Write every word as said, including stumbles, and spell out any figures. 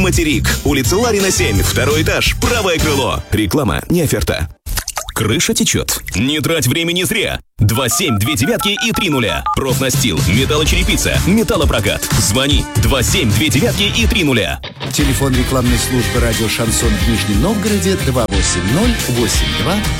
Материк. Улица Ларина, семь. Второй этаж. Правое крыло. Реклама, не оферта. Крыша течет. Не трать времени зря. два семь две девятки и три нуля. Профнастил, металлочерепица, металлопрокат. Звони два семь две девятки и три нуля. Телефон рекламной службы радио «Шансон» в Нижнем Новгороде два восемь ноль восемь два